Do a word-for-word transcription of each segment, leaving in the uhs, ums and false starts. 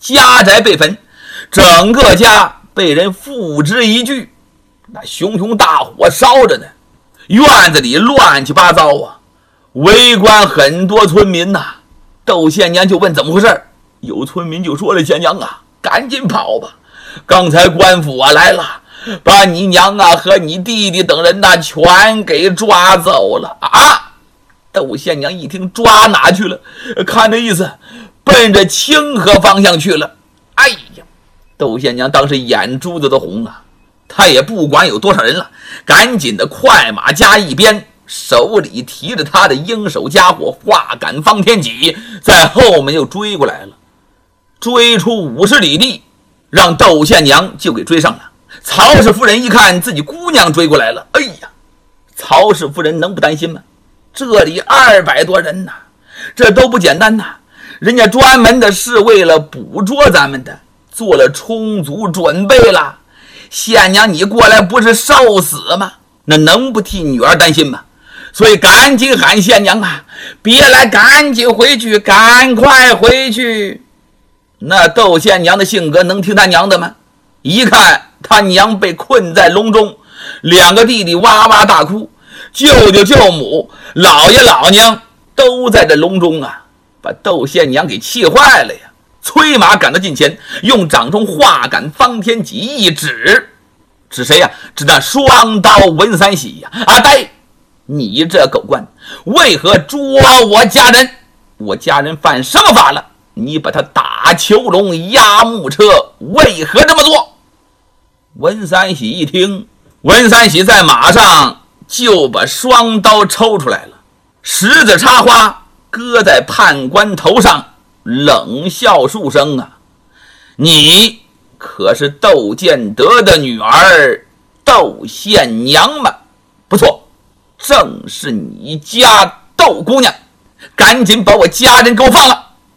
家宅被焚，整个家被人付之一炬，那熊熊大火烧着呢，院子里乱七八糟啊，围观很多村民呐、啊。窦县娘就问怎么回事，有村民就说了：“县娘啊，赶紧跑吧，刚才官府啊来了，把你娘啊和你弟弟等人呐、啊、全给抓走了啊！”窦县娘一听，抓哪去了？看这意思，奔着清河方向去了。哎呀，窦县娘当时眼珠子都红了，她也不管有多少人了，赶紧的快马加一鞭，手里提着他的鹰手家伙化杆方天戟，在后面又追过来了。追出五十里地，让窦县娘就给追上了。曹氏夫人一看自己姑娘追过来了，哎呀，曹氏夫人能不担心吗？这里二百多人呐，这都不简单呐，人家专门的是为了捕捉咱们的，做了充足准备了。县娘你过来不是受死吗？那能不替女儿担心吗？所以赶紧喊县娘啊，别来，赶紧回去，赶快回去。那窦县娘的性格能听他娘的吗？一看他娘被困在笼中，两个弟弟哇哇大哭，舅舅舅母老爷老娘都在这笼中啊，把窦县娘给气坏了呀。催马赶到近前，用掌中化杆方天戟一指，指谁呀？指那双刀文三喜呀！阿呆，你这狗官，为何捉我家人？我家人犯什么法了？你把他打囚笼押木车，为何这么做？文三喜一听，文三喜在马上就把双刀抽出来了，十字插花搁在判官头上，冷笑数声啊，你可是窦建德的女儿窦县娘吗？不错，正是你家窦姑娘，赶紧把我家人给我放了。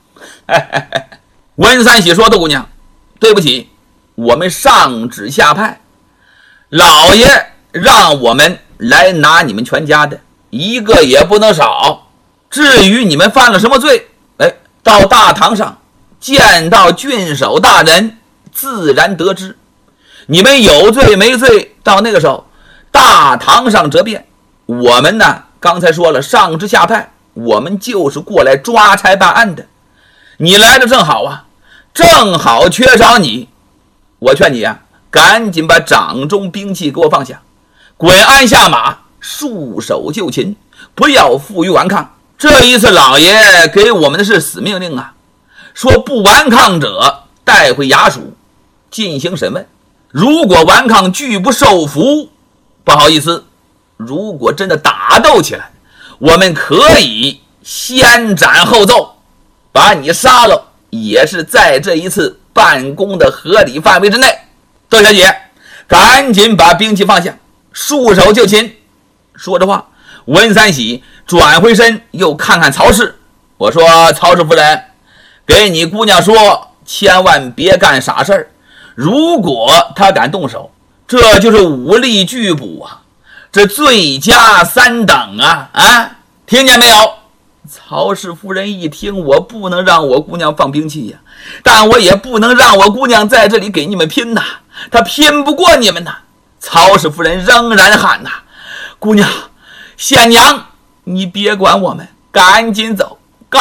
文三喜说：“窦姑娘，对不起，我们上旨下派，老爷让我们来拿你们全家的，一个也不能少。至于你们犯了什么罪，哎，到大堂上见到郡守大人，自然得知。你们有罪没罪，到那个时候大堂上责辩。我们呢，刚才说了，上至下派，我们就是过来抓差办案的。你来的正好啊，正好缺少你。我劝你啊，赶紧把掌中兵器给我放下，滚鞍下马，束手就擒，不要负隅顽抗。这一次老爷给我们的是死命令啊，说不顽抗者带回衙署进行审问，如果顽抗拒不受服，不好意思，如果真的打斗起来，我们可以先斩后奏，把你杀了，也是在这一次办公的合理范围之内。窦小姐，赶紧把兵器放下，束手就擒。说着话，文三喜转回身又看看曹氏，我说：曹氏夫人，给你姑娘说，千万别干傻事儿，如果她敢动手，这就是武力拒捕啊，这罪加三等啊！啊，听见没有？曹氏夫人一听，我不能让我姑娘放兵器呀，但我也不能让我姑娘在这里给你们拼呐，她拼不过你们呐。曹氏夫人仍然喊呐：姑娘，县娘，你别管我们，赶紧走，